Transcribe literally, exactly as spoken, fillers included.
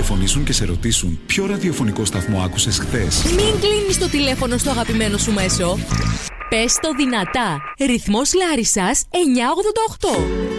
τηλεφωνήσουν και σε ρωτήσουν ποιο ραδιοφωνικό σταθμό άκουσες χθες. Μην κλείνεις το τηλέφωνο στο αγαπημένο σου μέσο. Πες το δυνατά. Ρυθμός Λάρισσας εννιακόσια ογδόντα οκτώ.